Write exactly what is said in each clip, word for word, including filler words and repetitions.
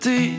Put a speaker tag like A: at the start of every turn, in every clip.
A: die.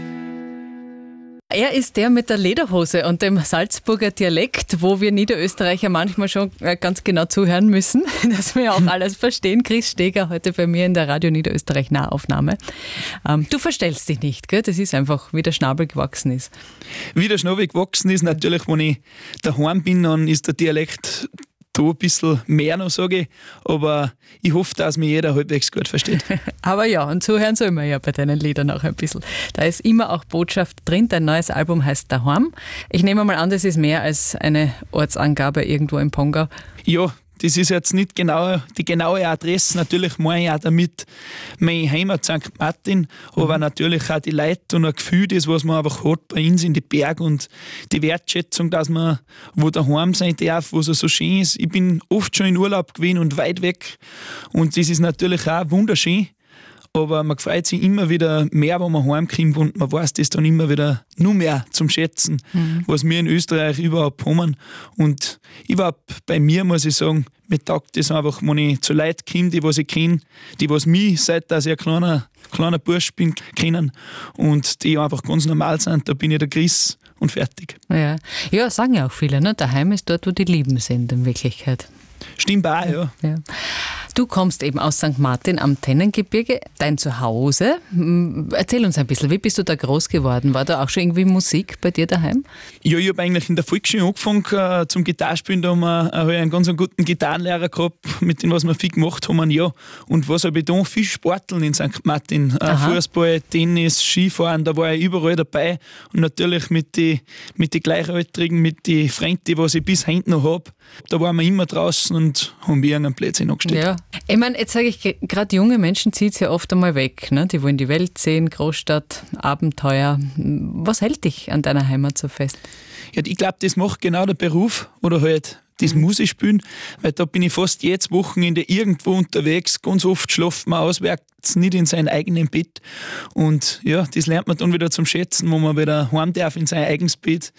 B: Er ist der mit der Lederhose und dem Salzburger Dialekt, wo wir Niederösterreicher manchmal schon ganz genau zuhören müssen, dass wir auch alles verstehen. Chris Steger heute bei mir in der Radio Niederösterreich Nahaufnahme. Ähm, du verstellst dich nicht, gell? Das ist einfach, wie der Schnabel gewachsen ist.
A: Wie der Schnabel gewachsen ist, natürlich, wenn ich daheim bin, dann ist der Dialekt da ein bisschen mehr noch, sage ich. Aber ich hoffe, dass mich jeder halbwegs gut versteht.
B: Aber ja, und zuhören soll man ja bei deinen Liedern auch ein bisschen. Da ist immer auch Botschaft drin. Dein neues Album heißt Daheim. Ich nehme mal an, das ist mehr als eine Ortsangabe irgendwo im Pongau.
A: Ja, das ist jetzt nicht genau die genaue Adresse. Natürlich meine ich auch damit meine Heimat Sankt Martin, aber mhm. natürlich auch die Leute und ein Gefühl, das, was man einfach hat bei uns in die Berge und die Wertschätzung, dass man wo daheim sein darf, wo es so schön ist. Ich bin oft schon in Urlaub gewesen und weit weg und das ist natürlich auch wunderschön. Aber man freut sich immer wieder mehr, wenn man heimkommt und man weiß das dann immer wieder nur mehr zum Schätzen, mhm. was wir in Österreich überhaupt haben. Und überhaupt bei mir muss ich sagen, mir taugt das einfach, wenn ich zu Leuten komme, die was ich kenne, die was mich, seit dass ich ein kleiner, kleiner Bursch bin, kennen und die einfach ganz normal sind, da bin ich der Chris und fertig.
B: Ja, ja, sagen ja auch viele, ne? Daheim ist dort, wo die Lieben sind in Wirklichkeit.
A: Stimmt auch, ja.
B: ja. Du kommst eben aus Sankt Martin am Tennengebirge, dein Zuhause. Erzähl uns ein bisschen, wie bist du da groß geworden? War da auch schon irgendwie Musik bei dir daheim?
A: Ja, ich habe eigentlich in der Volksschule angefangen äh, zum Gitarrespielen. Da haben wir äh, einen ganz guten Gitarrenlehrer gehabt, mit dem was wir viel gemacht haben. Ja. Und was habe ich da? Viel Sporteln in Sankt Martin. Äh, Fußball, Tennis, Skifahren, da war ich überall dabei. Und natürlich mit den mit die Gleichaltrigen, mit den Freunden, die was ich bis heute noch habe. Da waren wir immer draußen und haben irgendeinen Plätzchen angestellt.
B: Ja. Ich meine, jetzt sage ich, gerade junge Menschen ziehen es ja oft einmal weg. Ne? Die wollen die Welt sehen, Großstadt, Abenteuer. Was hält dich an deiner Heimat so fest?
A: Ja, ich glaube, das macht genau der Beruf oder halt das Musik spielen, weil da bin ich fast jedes Wochenende irgendwo unterwegs. Ganz oft schlaft man auswärts nicht in seinem eigenen Bett. Und ja, das lernt man dann wieder zum Schätzen, wo man wieder heim darf in sein eigenes Bett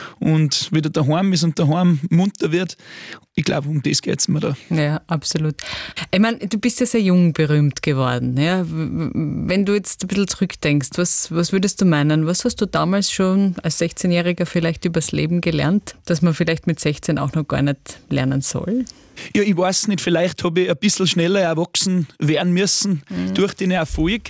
A: und wieder daheim ist und daheim munter wird. Ich glaube, um das geht es mir da.
B: Ja, absolut. Ich meine, du bist ja sehr jung berühmt geworden. Ja? Wenn du jetzt ein bisschen zurückdenkst, was, was würdest du meinen? Was hast du damals schon als sechzehnjähriger vielleicht übers Leben gelernt, dass man vielleicht mit sechzehn auch noch gar nicht lernen soll?
A: Ja, ich weiß nicht, vielleicht habe ich ein bisschen schneller erwachsen werden müssen mhm. durch den Erfolg.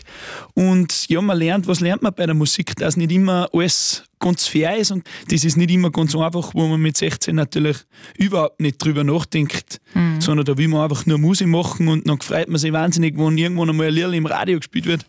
A: Und ja, man lernt, was lernt man bei der Musik, dass nicht immer alles ganz fair ist und das ist nicht immer ganz einfach, wo man mit sechzehn natürlich überhaupt nicht drüber nachdenkt, mhm. sondern da will man einfach nur Musik machen und dann freut man sich wahnsinnig, wenn irgendwann einmal ein Lied im Radio gespielt wird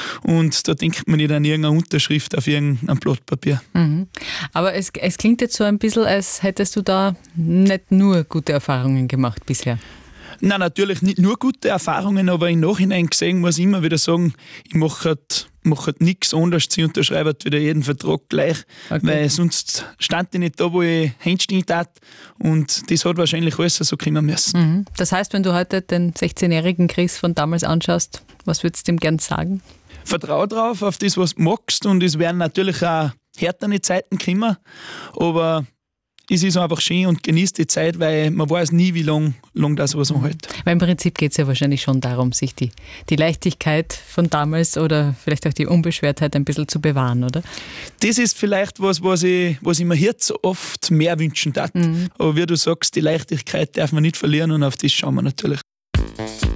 A: und da denkt man nicht an irgendeine Unterschrift auf irgendein Blatt Papier.
B: Mhm. Aber es, es klingt jetzt so ein bisschen, als hättest du da nicht nur gute Erfahrungen gemacht bisher.
A: Nein, natürlich nicht nur gute Erfahrungen, aber im Nachhinein gesehen muss ich immer wieder sagen, ich mache halt, mach halt nichts anderes, ich unterschreibe halt wieder jeden Vertrag gleich, okay. weil sonst stand ich nicht da, wo ich hinstehen tat und das hat wahrscheinlich alles so kommen müssen.
B: Mhm. Das heißt, wenn du heute den sechzehnjährigen Chris von damals anschaust, was würdest du ihm gern sagen?
A: Vertrau drauf, auf das, was du magst und es werden natürlich auch härtere Zeiten kommen, aber es ist einfach schön und genießt die Zeit, weil man weiß nie, wie lange lang das was anhält.
B: Weil im Prinzip geht es ja wahrscheinlich schon darum, sich die, die Leichtigkeit von damals oder vielleicht auch die Unbeschwertheit ein bisschen zu bewahren, oder?
A: Das ist vielleicht was, was ich, was ich mir jetzt so oft mehr wünschen darf. Mhm. Aber wie du sagst, die Leichtigkeit darf man nicht verlieren und auf das schauen wir natürlich.